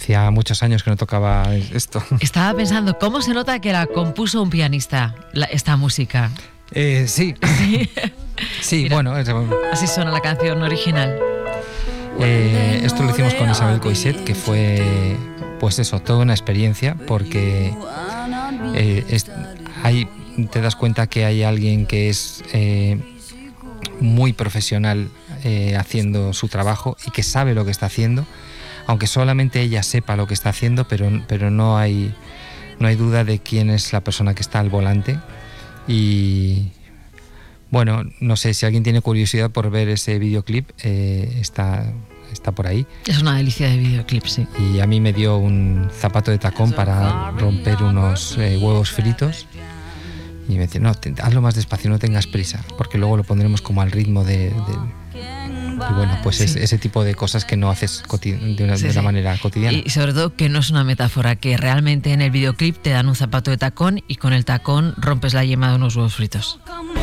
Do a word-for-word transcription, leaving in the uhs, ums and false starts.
hacía muchos años que no tocaba esto. Estaba pensando, ¿cómo se nota que la compuso un pianista, la, esta música? Eh, sí, Sí, sí, Mira. bueno, es, Así suena la canción original. eh, esto lo hicimos con Isabel Coixet, que fue, pues eso, toda una experiencia, porque eh, es, hay, te das cuenta que hay alguien que es eh, muy profesional eh, haciendo su trabajo y que sabe lo que está haciendo, aunque solamente ella sepa lo que está haciendo, pero, pero no hay, no hay duda de quién es la persona que está al volante. Y bueno, no sé, si alguien tiene curiosidad por ver ese videoclip, eh, está, está por ahí. Es una delicia de videoclip, sí. Y a mí me dio un zapato de tacón para romper unos eh, huevos fritos. Y me decía, no, te, hazlo más despacio, no tengas prisa, porque luego lo pondremos como al ritmo de... de... Y bueno, pues Sí. es ese tipo de cosas que no haces coti- de una, Sí, de una sí. manera cotidiana. Y sobre todo que no es una metáfora, que realmente en el videoclip te dan un zapato de tacón y con el tacón rompes la yema de unos huevos fritos.